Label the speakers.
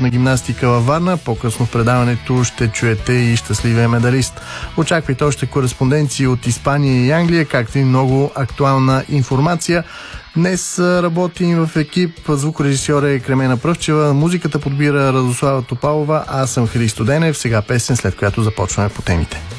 Speaker 1: спортна гимнастика във Варна. По-късно в предаването ще чуете и щастливия медалист. Очаквайте още кореспонденции от Испания и Англия, както и много актуална информация. Днес работим в екип. Звукорежисьора е Кремена Пръвчева, музиката подбира Радослава Топалова, аз съм Христо Денев. Сега песен, след която започваме по темите.